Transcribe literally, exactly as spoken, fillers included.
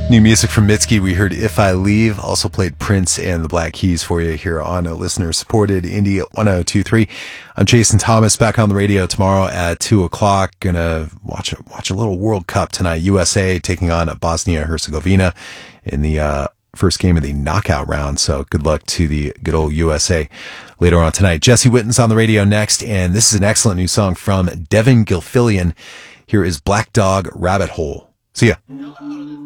New music from Mitski. We heard If I Leave. Also played Prince and the Black Keys for you here on a listener-supported Indie one oh two point three. I'm Jason Thomas, back on the radio tomorrow at two o'clock. Gonna watch a, watch a little World Cup tonight. U S A taking on Bosnia-Herzegovina in the uh, first game of the knockout round. So good luck to the good old U S A later on tonight. Jesse Witten's on the radio next, and this is an excellent new song from Devin Gilfillian. Here is Black Dog Rabbit Hole. See ya.